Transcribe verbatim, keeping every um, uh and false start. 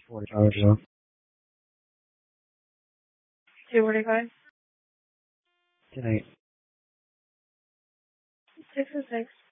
forty-five as well. two forty-five. Good night. six and six.